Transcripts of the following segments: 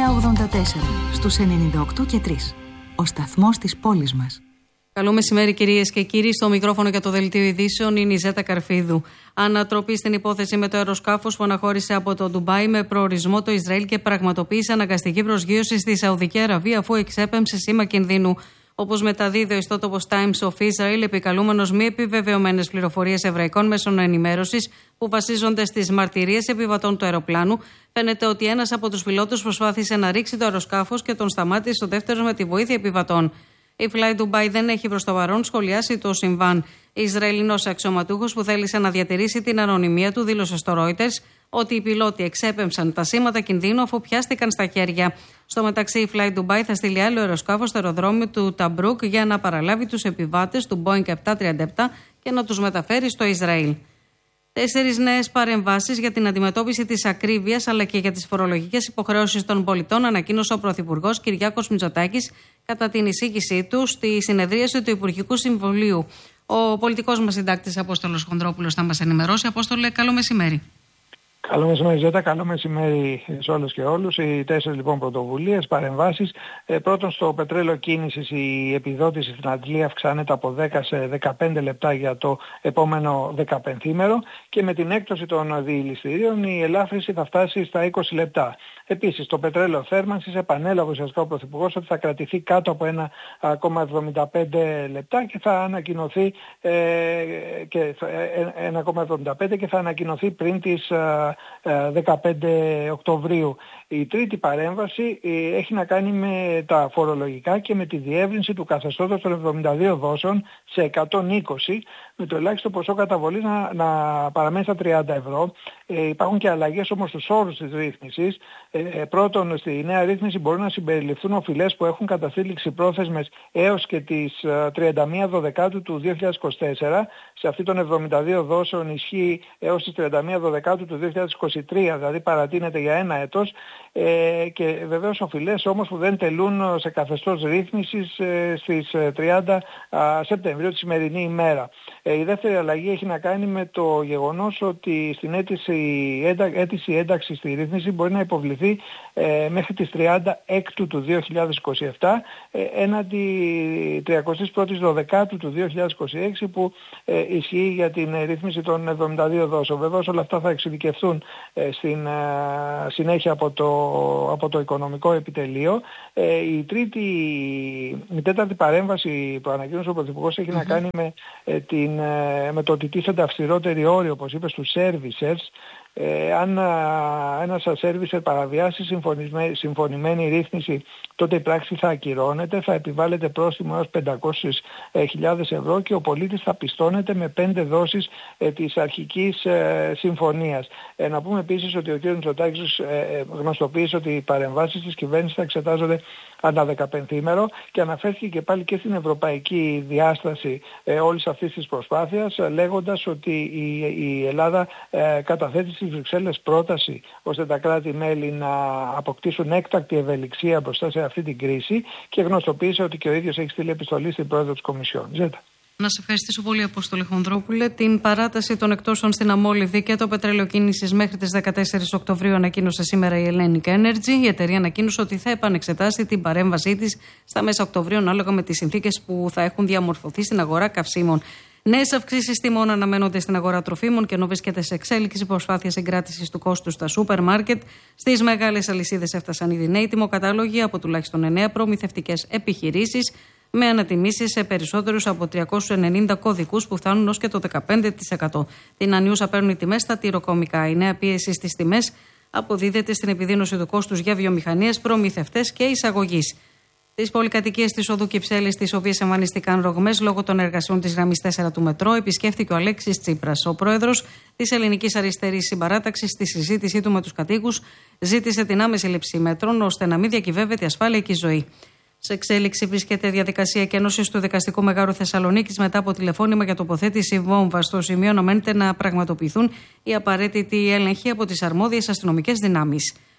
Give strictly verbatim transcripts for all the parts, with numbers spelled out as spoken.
εννιά ογδόντα τέσσερα στους ενενήντα οκτώ και τρία. Ο σταθμός της πόλης μας. Καλό μεσημέρι, κυρίες και κύριοι. Στο μικρόφωνο για το Δελτίο Ειδήσεων είναι η Ζέτα Καρφίδου. Ανατροπή στην υπόθεση με το αεροσκάφος που αναχώρησε από το Ντουμπάι με προορισμό το Ισραήλ και πραγματοποίησε αναγκαστική προσγείωση στη Σαουδική Αραβία, αφού εξέπεμψε σήμα κινδύνου. Όπως μεταδίδει ο ιστότοπος Times of Israel, επικαλούμενος μη επιβεβαιωμένες πληροφορίες εβραϊκών μέσων ενημέρωσης που βασίζονται στις μαρτυρίες επιβατών του αεροπλάνου, φαίνεται ότι ένας από τους πιλότους προσπάθησε να ρίξει το αεροσκάφος και τον σταμάτησε ο δεύτερος με τη βοήθεια επιβατών. Η Fly Dubai δεν έχει προς το παρόν σχολιάσει το συμβάν. Ισραηλινός αξιωματούχος που θέλησε να διατηρήσει την ανωνυμία του δήλωσε στο Reuters ότι οι πιλότοι εξέπεμψαν τα σήματα κινδύνου αφού πιάστηκαν στα χέρια. Στο μεταξύ, η Fly Dubai θα στείλει άλλο αεροσκάφος στο αεροδρόμιο του Ταμπρούκ για να παραλάβει τους επιβάτες του Boeing επτακόσια τριάντα επτά και να τους μεταφέρει στο Ισραήλ. Τέσσερις νέες παρεμβάσεις για την αντιμετώπιση της ακρίβειας αλλά και για τις φορολογικές υποχρεώσεις των πολιτών ανακοίνωσε ο Πρωθυπουργός Κυριάκος Μητσοτάκης κατά την εισήγησή του στη συνεδρίαση του Υπουργικού Συμβουλίου. Ο πολιτικός μας συντάκτης Απόστολος Χονδρόπουλος θα μας ενημερώσει. Απόστολε, καλό μεσημέρι. Καλό μεσημέρι, Ζέτα. Καλό μεσημέρι σε όλους και όλους. Οι τέσσερις λοιπόν πρωτοβουλίες, παρεμβάσεις. Ε, πρώτον, στο πετρέλαιο κίνησης η επιδότηση στην Αντλία αυξάνεται από δέκα σε δεκαπέντε λεπτά για το επόμενο δεκαπενθήμερο και με την έκπτωση των διηληστηρίων η ελάφρυνση θα φτάσει στα είκοσι λεπτά. Επίσης, το πετρέλαιο θέρμανσης επανέλαβε ουσιαστικά ο Πρωθυπουργός ότι θα κρατηθεί κάτω από ένα κόμμα εβδομήντα πέντε λεπτά και θα ανακοινωθεί ε, και θα, ένα κόμμα εβδομήντα πέντε και θα ανακοινωθεί πριν τις δεκαπέντε Οκτωβρίου. Η τρίτη παρέμβαση έχει να κάνει με τα φορολογικά και με τη διεύρυνση του καθεστώτος των εβδομήντα δύο δόσεων σε εκατόν είκοσι, με το ελάχιστο ποσό καταβολής να, να παραμένει στα τριάντα ευρώ. Ε, υπάρχουν και αλλαγές όμως στους όρους της ρύθμισης. Ε, πρώτον, στη νέα ρύθμιση μπορούν να συμπεριληφθούν οφειλές που έχουν καταθήληξη πρόθεσμες έως και τις τριάντα μία Δωδεκάτου του δύο χιλιάδες είκοσι τέσσερα. Σε αυτή των εβδομήντα δύο δόσεων ισχύει έως τις τριάντα μία Δωδεκάτου του δύο χιλιάδες είκοσι τρία, δηλαδή παρατείνεται για ένα έτος. Ε, και βεβαίως οφειλές όμως που δεν τελούν σε καθεστώς ρύθμισης ε, στις τριάντα Σεπτεμβρίου, τη σημερινή ημέρα. Ε, η δεύτερη αλλαγή έχει να κάνει με το γεγονός ότι στην αίτηση, έντα, αίτηση ένταξη στη ρύθμιση μπορεί να υποβληθεί ε, μέχρι τις τριάντα Έκτου του δύο χιλιάδες είκοσι επτά ε, έναντι τριάντα πρώτη Δωδεκάτου του δύο χιλιάδες είκοσι έξι που ε, ισχύει για την ρύθμιση των εβδομήντα δύο δόσεων. Βεβαίως όλα αυτά θα εξειδικευθούν ε, στην ε, συνέχεια από το, από το οικονομικό επιτελείο. Ε, η, τρίτη, η τέταρτη παρέμβαση που ανακοίνωσε ο Πρωθυπουργός έχει mm-hmm. να κάνει με, ε, την, ε, με το ότι τίθενται αυστηρότεροι όροι, όπως είπε, στους servicers. Ε, αν α, ένας servicer παραβιάσει συμφωνημένη ρύθμιση, τότε η πράξη θα ακυρώνεται, θα επιβάλλεται πρόστιμο έως πεντακόσιες χιλιάδες ευρώ και ο πολίτης θα πιστώνεται με πέντε δόσεις ε, της αρχικής ε, συμφωνίας. Ε, να πούμε επίσης ότι ο κ. Μητσοτάκης ε, γνωστοποίησε ότι οι παρεμβάσεις της κυβέρνησης θα εξετάζονται ανά δεκαπενθήμερο και αναφέρθηκε και πάλι και στην ευρωπαϊκή διάσταση ε, όλης αυτής της προσπάθειας, ε, λέγοντας ότι η, η Ελλάδα ε, καταθέτει στις Βρυξέλλες πρόταση ώστε τα κράτη-μέλη να αποκτήσουν έκτακτη ευελιξία μπροστά σε αυτή την κρίση και γνωστοποίησε ότι και ο ίδιος έχει στείλει επιστολή στην πρόεδρο της Κομισιόν. Ζέτα. Να σε ευχαριστήσω πολύ, Απόστολε Χονδρόπουλε. Την παράταση των εκτόσεων στην Αμόλυδη και το πετρέλαιο κίνησης μέχρι τις δεκατέσσερις Οκτωβρίου ανακοίνωσε σήμερα η Hellenic Energy. Η εταιρεία ανακοίνωσε ότι θα επανεξετάσει την παρέμβασή της στα μέσα Οκτωβρίου, ανάλογα με τις συνθήκες που θα έχουν διαμορφωθεί στην αγορά καυσίμων. Νέες αυξήσεις τιμών αναμένονται στην αγορά τροφίμων και ενώ βρίσκεται σε εξέλιξη προσπάθεια συγκράτησης του κόστου στα σούπερ μάρκετ, στις μεγάλες αλυσίδες έφτασαν ήδη νέοι τιμοκατάλογοι από τουλάχιστον εννέα προμηθευτικές επιχειρήσεις, με ανατιμήσεις σε περισσότερους από τριακόσιους ενενήντα κωδικούς που φτάνουν ως και το δεκαπέντε τοις εκατό. Την ανιούσα παίρνουν οι τιμές στα τυροκομικά. Η νέα πίεση στις τιμές αποδίδεται στην επιδείνωση του κόστους για βιομηχανίες, προμηθευτές και εισαγωγής. Τις πολυκατοικίες της οδού Κυψέλης, στις οποίες εμφανίστηκαν ρογμές λόγω των εργασιών της γραμμής τέσσερα του μετρό, επισκέφθηκε ο Αλέξης Τσίπρας. Ο πρόεδρος της Ελληνικής Αριστερής Συμπαράταξης, στη συζήτησή του με τους κατοίκους, ζήτησε την άμεση λήψη μέτρων ώστε να μην διακυβεύεται η ασφάλεια και η ζωή. Σε εξέλιξη βρίσκεται διαδικασία εκένωσης του Δικαστικού Μεγάρου Θεσσαλονίκης μετά από τηλεφώνημα για τοποθέτηση βόμβα. Στο σημείο αναμένεται να πραγματοποιηθούν οι απαραίτητοι έλεγχοι από τις αρμόδιες αστυνομικές δυνάμεις.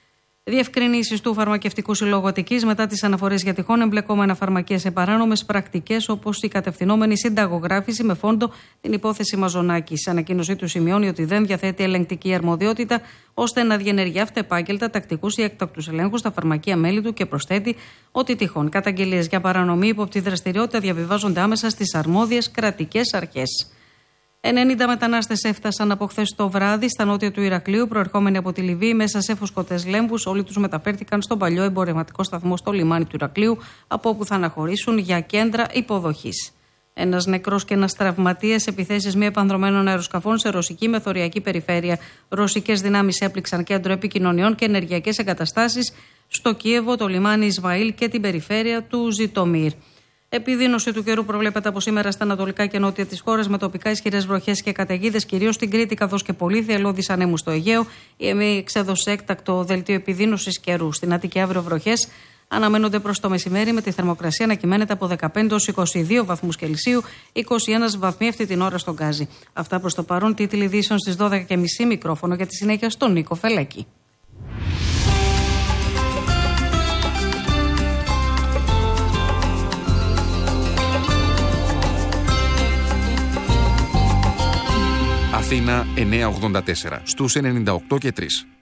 Διευκρινήσεις του Φαρμακευτικού Συλλόγου Αττικής μετά τις αναφορές για τυχόν εμπλεκόμενα φαρμακεία σε παράνομες πρακτικές, όπως η κατευθυνόμενη συνταγογράφηση με φόντο την υπόθεση Μαζονάκη. Σε ανακοίνωσή του σημειώνει ότι δεν διαθέτει ελεγκτική αρμοδιότητα ώστε να διενεργεί αυτεπάγγελτα τακτικούς ή έκτακτους ελέγχους στα φαρμακεία μέλη του και προσθέτει ότι τυχόν καταγγελίες για παρανομή υπόπτη δραστηριότητα διαβιβάζονται άμεσα στις αρμόδιες κρατικές αρχές. ενενήντα μετανάστες έφτασαν από χθες το βράδυ στα νότια του Ηρακλείου, προερχόμενοι από τη Λιβύη, μέσα σε φουσκωτές λέμβους. Όλοι τους μεταφέρθηκαν στον παλιό εμπορευματικό σταθμό στο λιμάνι του Ηρακλείου, από όπου θα αναχωρήσουν για κέντρα υποδοχής. Ένας νεκρός και ένας τραυματίας, επιθέσεις μη επανδρομένων αεροσκαφών σε ρωσική μεθοριακή περιφέρεια. Ρωσικές δυνάμεις έπληξαν κέντρο επικοινωνιών και ενεργειακές εγκαταστάσεις στο Κίεβο, το λιμάνι Ισμαήλ και την περιφέρεια του Ζιτομίρ. Επιδείνωση του καιρού προβλέπεται από σήμερα στα ανατολικά και νότια της χώρας, με τοπικά ισχυρές βροχές και καταιγίδες, κυρίως στην Κρήτη, καθώς και πολύ θυελλώδεις ανέμους στο Αιγαίο. Η ΕΜΗ εξέδωσε έκτακτο δελτίο επιδείνωσης καιρού. Στην Αττική αύριο βροχές αναμένονται προς το μεσημέρι, με τη θερμοκρασία να κυμαίνεται από δεκαπέντε έως είκοσι δύο βαθμούς Κελσίου, είκοσι ένα βαθμοί αυτή την ώρα στον Γκάζι. Αυτά προς το παρόν, τίτλοι ειδήσεων στις δώδεκα και μισή, μικρόφωνο για τη συνέχεια στον Νίκο Φελέκη. Αθήνα εννιακόσια ογδόντα τέσσερα στους ενενήντα οκτώ και τρία.